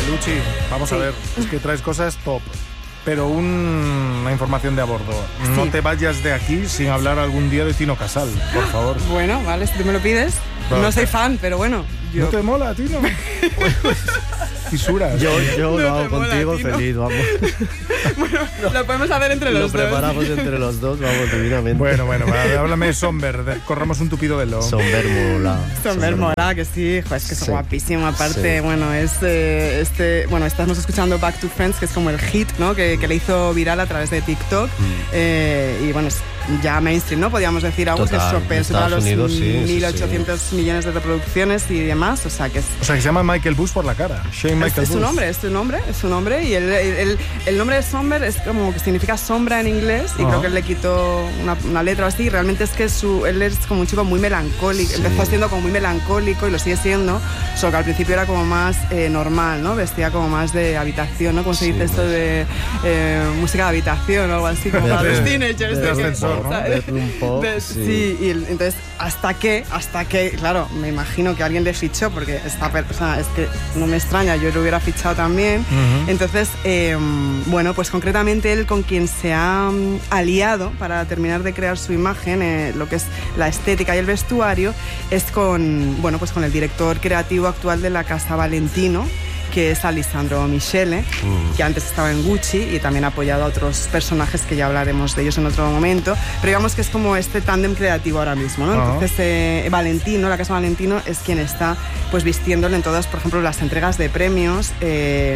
Luchi, vamos a ver, es que traes cosas top. Pero una información de a bordo. No te vayas de aquí sin hablar algún día de Tino Casal, por favor. Bueno, vale, si tú me lo pides. No soy fan, pero bueno. ¿No te mola, Tino? Fisuras. Yo lo hago contigo, feliz, vamos. Bueno, lo podemos hacer entre los dos. Lo preparamos entre los dos, vamos, divinamente. Bueno, háblame de Somber, corramos un tupido velo. Somber mola, que sí, jo, es que es guapísimo. Aparte, bueno, estamos escuchando Back to Friends, que es como el hit, ¿no? Que le hizo viral a través de TikTok. Y bueno, es ya mainstream, ¿no? Podríamos decir algo que supera los 1.800 millones de reproducciones y demás, o sea que se llama Michael Bush por la cara. Shane Michael Bush. Es su nombre y el nombre de Somber es como que significa sombra en inglés y creo que él le quitó una letra o así. Realmente es que él es como un chico muy melancólico, empezó siendo como muy melancólico y lo sigue siendo, solo que al principio era como más normal, ¿no? Vestía como más de habitación, ¿no? Como se dice esto de música de habitación o algo así, como para los teenagers. Sí, y entonces hasta que, claro, me imagino que alguien le fichó porque es que no me extraña, yo lo hubiera fichado también. Entonces, bueno, pues concretamente él con quien se ha aliado para terminar de crear su imagen, lo que es la estética y el vestuario, es con el director creativo actual de la Casa Valentino, que es Alessandro Michele, que antes estaba en Gucci y también ha apoyado a otros personajes que ya hablaremos de ellos en otro momento, pero digamos que es como este tándem creativo ahora mismo, ¿no? Entonces Valentino, la Casa Valentino, es quien está pues vistiéndole en todas, por ejemplo, las entregas de premios y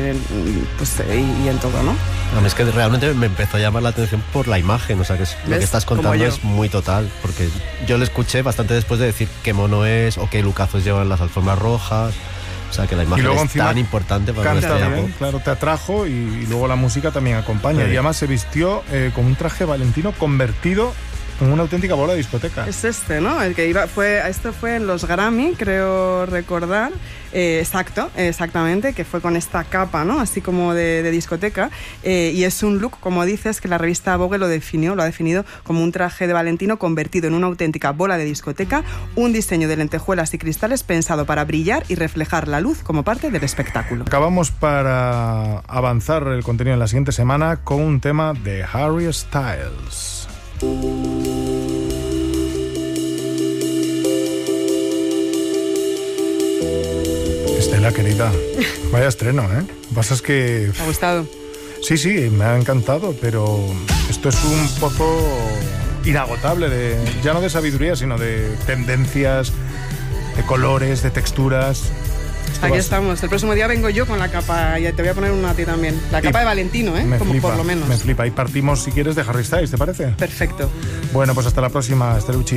en todo, ¿no? Es que realmente me empezó a llamar la atención por la imagen, o sea que lo que estás contando es muy total, porque yo lo escuché bastante después de decir qué mono es o qué lucazos llevan las alfombras rojas. O sea, que la imagen es tan importante para nuestra vida. Claro, te atrajo y luego la música también acompaña. Sí. Y además se vistió con un traje valentino convertido en una auténtica bola de discoteca. Es ¿no? El que esto fue en los Grammy, creo recordar. Exactamente, que fue con esta capa, ¿no? Así como de discoteca. Y es un look, como dices, que la revista Vogue lo ha definido como un traje de Valentino convertido en una auténtica bola de discoteca, un diseño de lentejuelas y cristales pensado para brillar y reflejar la luz como parte del espectáculo. Acabamos para avanzar el contenido en la siguiente semana con un tema de Harry Styles. Estela, querida, vaya estreno, ¿eh? Lo que pasa es que... ¿Te ha gustado? Sí, me ha encantado, pero esto es un poco inagotable, ya no de sabiduría, sino de tendencias, de colores, de texturas. Aquí estamos. El próximo día vengo yo con la capa y te voy a poner una a ti también. La capa de Valentino, como flipa, por lo menos. Me flipa. Y partimos, si quieres, de Harry Styles, ¿te parece? Perfecto. Bueno, pues hasta la próxima, Esteluchi.